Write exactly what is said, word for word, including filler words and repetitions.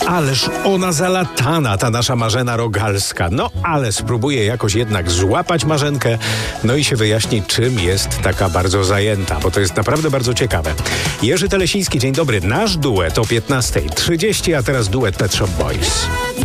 Ależ ona zalatana, ta nasza Marzena Rogalska. No, ale spróbuję jakoś jednak złapać Marzenkę, no i się wyjaśni, czym jest taka bardzo zajęta, bo to jest naprawdę bardzo ciekawe. Jerzy Telesiński, dzień dobry. Nasz duet o piętnasta trzydzieści, a teraz duet Pet Shop Boys.